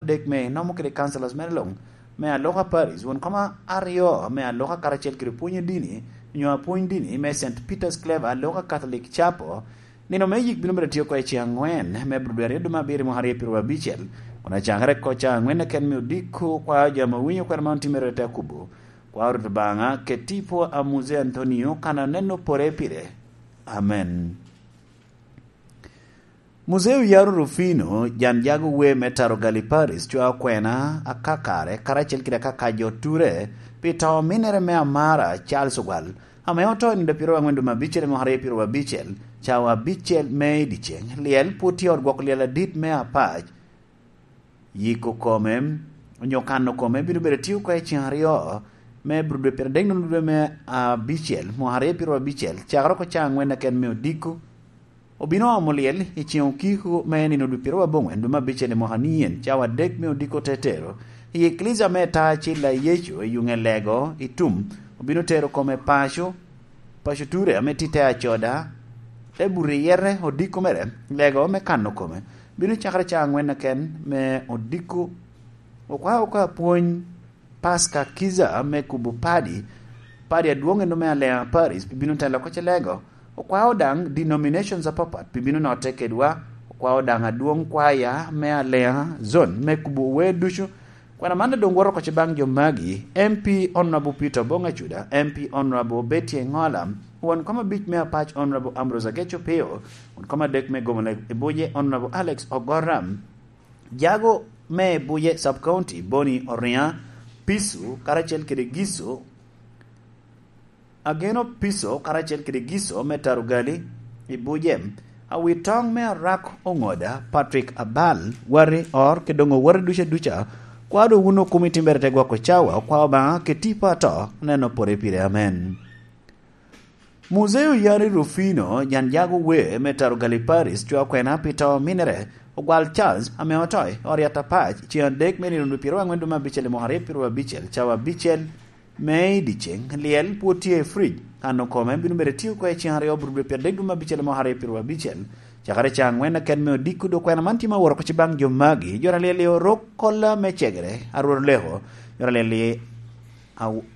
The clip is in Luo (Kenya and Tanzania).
dek me nomo kede councilors melong me aloka Paris won kama ario me aloka karachel kede puonyo dini nyo puonyo dini me St Peter's Clever aloka Catholic Chapel nino me yik bino bere tiyo kwa ichi angwen me brudere duma biri muhari piruwa bichel kuna changare kocha angwen ken mi udiku kwa jama winyo kwa Mounti Merete kubu kwa urubanga ketipo amuze Antonio kana neno pore pire. Amen. Museo Yaro Rufino jan jago we metaro Galiparis chua kwena akakare karachel kida kakajo ture pita minere me amara Charles Ogwal ameoto nde piro wangwendu mabichel mohare piro wabichel chawa bichel me dicheng liel puti orgwako liela dit me apaj yiko komem nyokano komem bidu bere tiu kwa echinhario me brude pere deng nundu me bichel mohare piro wabichel chagro ko changwena ken me odiku obino amoliel ichion kiku me nino dupiro wabongwen mabichel mohanien chawa dek me odiko tetero Ecclesia meta chila yecho yunge lego itum obino tero come pasho ture ametite achoda eburi yere odiko mere lego me kanno come bino chakra changwen ken me odiko okwa puony paska kiza me kubu padi aduonge no me ale Paris bino telo ko lego okwa odang denominations apapat bino no tekedwa okwa odang aduong kwaya me ale zone me kubu wedushu Kwa namanda dongwaro kwa chibang jomagi, MP Honorable Peter Bongachuda, MP Honorable Betty Ngolam, wan kama bich mea patch Honorable Ambrose Agecho Peo, wan kama dek me gomole Ibuye Honorable Alex Ogoram, Jago me Ibuye Sub-County, Boni Orian, Pisu, Karachel Kirigiso, Ageno Piso, Karachel Kirigiso, Metarugali, Ibuye, Awitong me Rak Ongoda, Patrick Abal, Wari or Kedongo Wari Ducha, Kwado uno kumitimbere kwa kochawa kwa ba ketipa to neno pore pire. Amen. Museo Yari Rufino janjago we metaro Galiparis chua kwena pita minere ogwal Charles ameotoi oriata pach chian dek meni rundu piro angwendu mabichele mohare piro bichel chawa bichel mei dicheng liel putie fridge kano kome binu bere tiu kwa chianre obru pia dek mabichele mohare piro bichel chakare changwena ken me odiku do kwena mantima woro ko chibang jomagi jora lele rokola mechegre arur leho jora lele